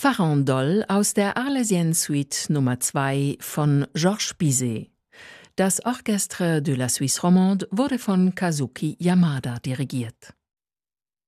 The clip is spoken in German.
Farandole aus der Arlésienne-Suite Nummer 2 von Georges Bizet. Das Orchestre de la Suisse romande wurde von Kazuki Yamada dirigiert.